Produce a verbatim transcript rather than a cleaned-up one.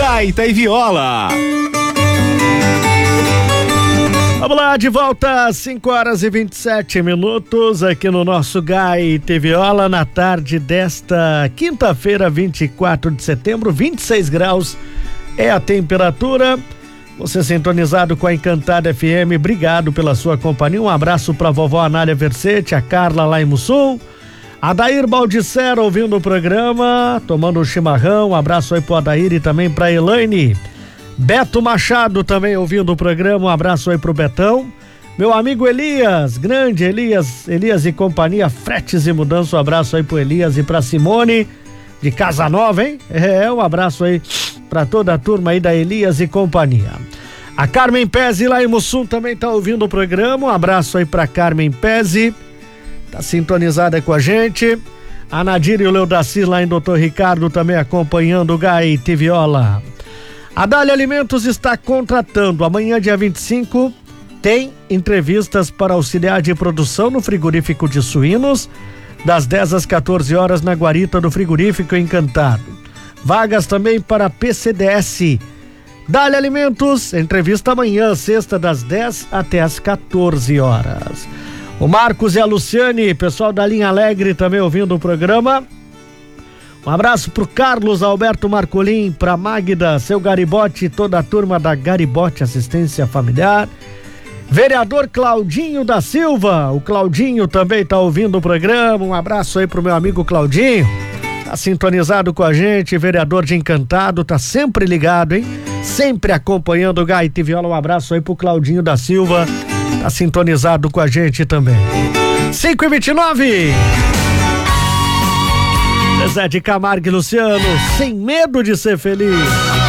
Gaita e Viola. Vamos lá, de volta às cinco horas e vinte e sete minutos aqui no nosso Gaita e Viola na tarde desta quinta-feira, vinte e quatro de setembro, vinte e seis graus é a temperatura. Você sintonizado com a Encantada F M, obrigado pela sua companhia. Um abraço para a vovó Anália Versete, a Carla lá em Mussum, a Dair Baldissera ouvindo o programa, tomando um chimarrão. Um abraço aí pro Adair e também pra Elaine. Beto Machado também ouvindo o programa, um abraço aí pro Betão. Meu amigo Elias, grande Elias, Elias e companhia, fretes e mudança, um abraço aí pro Elias e pra Simone de Casa Nova, hein? É, um abraço aí pra toda a turma aí da Elias e companhia. A Carmen Pezzi lá em Mussum também tá ouvindo o programa, um abraço aí pra Carmen Pezzi, tá sintonizada com a gente. A Nadir e o Leodaci lá em Doutor Ricardo também acompanhando o Gaita e Viola. A Dália Alimentos está contratando. Amanhã, dia vinte e cinco, tem entrevistas para auxiliar de produção no frigorífico de suínos, das dez às quatorze horas na guarita do frigorífico Encantado. Vagas também para P C D S. Dália Alimentos, entrevista amanhã, sexta, das dez até as quatorze horas. O Marcos e a Luciane, pessoal da Linha Alegre também ouvindo o programa. Um abraço pro Carlos Alberto Marcolim, pra Magda, seu Garibote, toda a turma da Garibote Assistência Familiar. Vereador Claudinho da Silva, o Claudinho também tá ouvindo o programa. Um abraço aí pro meu amigo Claudinho, tá sintonizado com a gente, vereador de Encantado, tá sempre ligado, hein? Sempre acompanhando o Gaita e Viola. Um abraço aí pro Claudinho da Silva, tá sintonizado com a gente também. cinco e vinte e nove. Zé de Camargo e Luciano, sem medo de ser feliz.